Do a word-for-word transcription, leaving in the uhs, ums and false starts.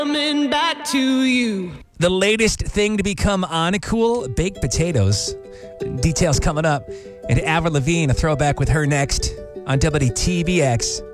Coming back to you. The latest thing to become uncool, baked potatoes. Details coming up. And Avril Lavigne, a throwback with her next on W T B X.